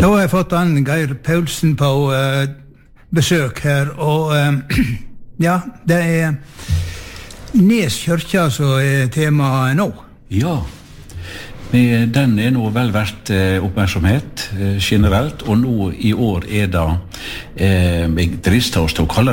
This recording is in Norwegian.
Da har jeg fått han Geir Paulsen på besøk her, og ja, det Nes kyrkja som temaet nå. Ja, den nå vel verdt oppmerksomhet generelt, og nå i år det jeg drister oss til å kalle